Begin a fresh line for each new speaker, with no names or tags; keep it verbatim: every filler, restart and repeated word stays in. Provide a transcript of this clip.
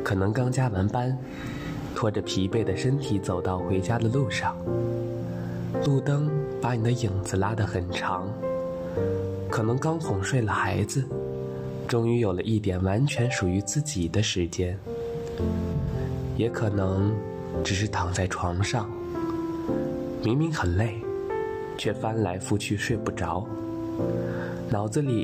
可能刚加完班，拖着疲惫的身体走到回家的路上，路灯把你的影子拉得很长。可能刚哄睡了孩子，终于有了一点完全属于自己的时间。也可能只是躺在床上，明明很累，却翻来覆去睡不着，脑子里